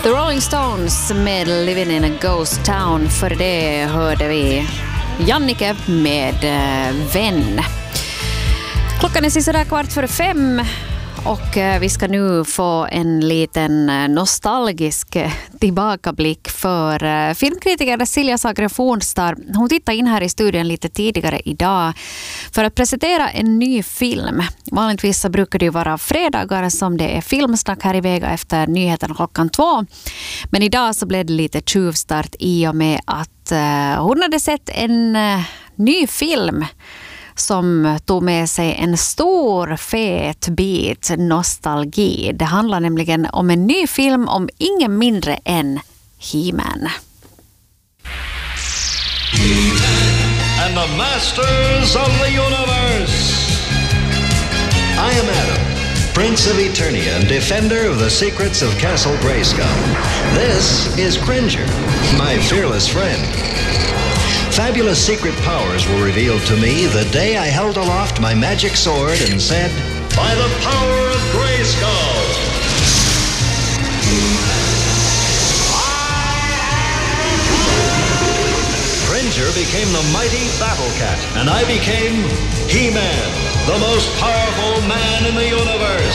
The Rolling Stones med Living in a Ghost Town. För det hörde vi Jannike med Vän. Klockan är sådär 4:15 och vi ska nu få en liten nostalgisk tillbakablick för filmkritiker Silja Sagren-Fornstar. Hon tittade in här i studion lite tidigare idag för att presentera en ny film. Vanligtvis så brukar det ju vara fredagar som det är filmsnack här i Vega efter nyheten 2:00. Men idag så blev det lite tjuvstart i och med att hon hade sett en ny film som tog med sig en stor fet bit nostalgi. Det handlar nämligen om en ny film om ingen mindre än He-Man. And the masters of the universe. I am Adam, Prince of Eternia and defender of the secrets of Castle Grayskull. This is Cringer, my fearless friend. Fabulous secret powers were revealed to me the day I held aloft my magic sword and said, "By the power of Grayskull!" Cringer became the mighty Battle Cat, and I became He-Man, the most powerful man in the universe.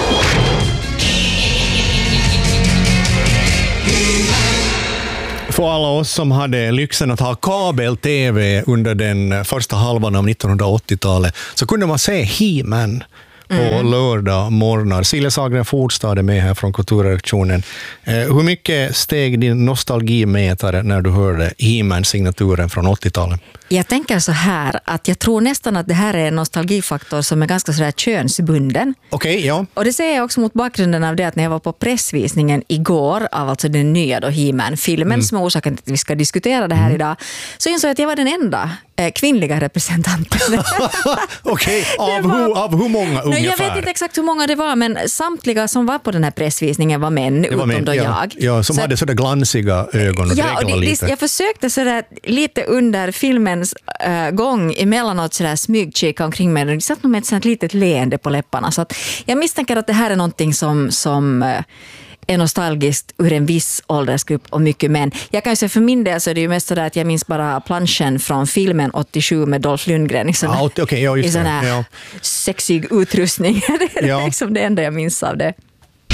För alla oss som hade lyxen att ha kabel-tv under den första halvan av 1980-talet så kunde man se He-Man på lördag morgnar. Silja Sagren-Fornstar är med här från kulturredaktionen. Hur mycket steg din nostalgimätare när du hörde He-Man-signaturen från 80-talet? Jag tänker så här att jag tror nästan att det här är en nostalgifaktor som är ganska sådär könsbunden. Okej, ja. Och det ser jag också mot bakgrunden av det att när jag var på pressvisningen igår av alltså den nya då He-Man-filmen som är orsaken till att vi ska diskutera det här idag, så insåg jag att jag var den enda kvinnliga representanten. Okej, av hur många ungefär? Jag vet inte exakt hur många det var, men samtliga som var på den här pressvisningen var män, utom då jag. Ja, som hade sådär glansiga ögon och dregla lite. Jag försökte sådär lite under filmens gång emellanåt sådär smygkika omkring mig. Det satt nog med ett sådant litet leende på läpparna. Så att jag misstänker att det här är någonting som är nostalgiskt ur en viss åldersgrupp och mycket män. Jag kan ju säga för min del så är det ju mest sådär att jag minns bara planschen från filmen 87 med Dolph Lundgren i sån här sexig utrustning. Det är liksom det enda jag minns av det.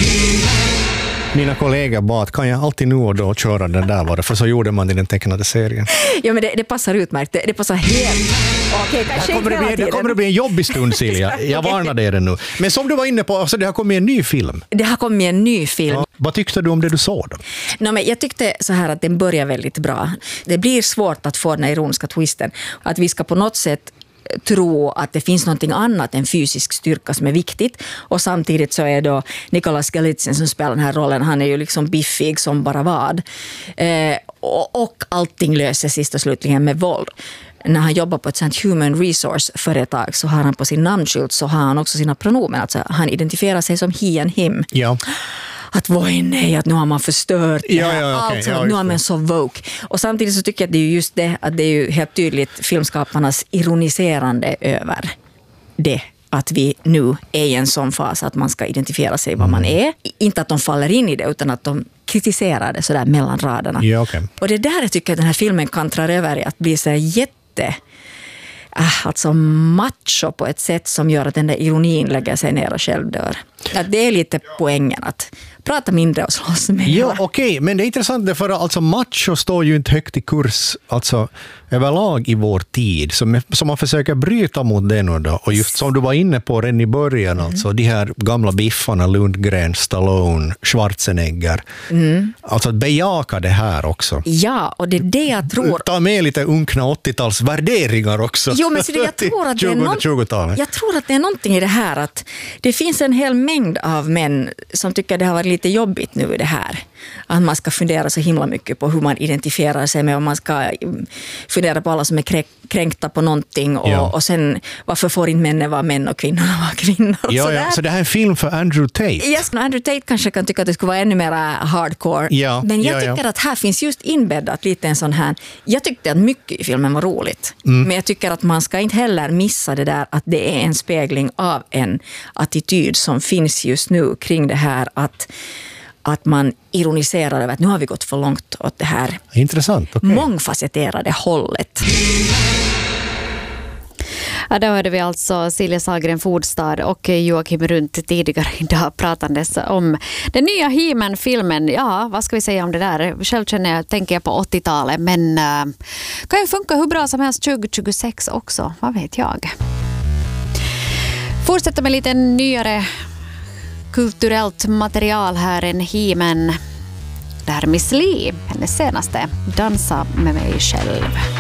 Mina kollegor bad, kan jag alltid nu och då köra den där var det? För så gjorde man i den tecknade serien. Ja, men det passar utmärkt. Det passar helt. Okej, kanske det kommer att bli en jobbig stund, Silja. Jag varnar dig det nu. Men som du var inne på, alltså, det har kommit en ny film. Det har kommit en ny film. Ja. Vad tyckte du om det du såg då? Men jag tyckte så här att den börjar väldigt bra. Det blir svårt att få den här ironiska twisten. Att vi ska på något sätt tro att det finns någonting annat än fysisk styrka som är viktigt. Och samtidigt så är då Nicolas Galitzin som spelar den här rollen, han är ju liksom biffig som bara vad. Och allting löser sist och slutligen med våld. När han jobbar på ett sånt human resource-företag så har han på sin namnskylt så har han också sina pronomen. Alltså han identifierar sig som he and him. Ja. Att vad är nej, att nu har man förstört nu har man så woke. Och samtidigt så tycker jag att det är just det, att det är ju helt tydligt filmskaparnas ironiserande över det. Att vi nu är i en sån fas att man ska identifiera sig vad man är. Inte att de faller in i det utan att de kritiserar det sådär mellan raderna. Ja, okay. Och det där jag tycker att den här filmen kantrar över i att bli så alltså macho på ett sätt som gör att den där ironin lägger sig ner och själv dör. Att det är lite poängen att prata mindre och slåss mer. Ja, okej. Men det är intressant för alltså macho står ju inte högt i kurs alltså överlag i vår tid. Så man försöker bryta mot det nu då. Och just som du var inne på redan i början alltså de här gamla biffarna Lundgren, Stallone, Schwarzenegger. Alltså att bejaka det här också. Ja, och det är det jag tror. Ta med lite unkna 80-tals värderingar också. Jo, men jag tror att jag tror att det är någonting i det här att det finns en hel mängd av män som tycker det har varit lite jobbigt nu i det här. Att man ska fundera så himla mycket på hur man identifierar sig med och man ska fundera på alla som är kränkta på någonting och sen varför får inte männen vara män och kvinnorna vara kvinnor. Ja, så det här är en film för Andrew Tate. Yes, Andrew Tate kanske kan tycka att det skulle vara ännu mer hardcore. Ja, men jag tycker att här finns just inbäddat lite en sån här. Jag tyckte att mycket i filmen var roligt. Men jag tycker att man ska inte heller missa det där att det är en spegling av en attityd som finns just nu kring det här att man ironiserar över att nu har vi gått för långt åt det här Intressant, okay. mångfacetterade hållet. Ja, då hörde vi alltså Silja Sahlgren Fordstad och Joakim Rundt tidigare idag pratandes om den nya He-Man-filmen. Ja, vad ska vi säga om det där? Själv tänker jag på 80-talet, men kan ju funka hur bra som helst 2026 också, vad vet jag. Fortsätter med lite nyare kulturellt material här än He-Man. Det här är Miss Li, hennes senaste Dansa med mig själv.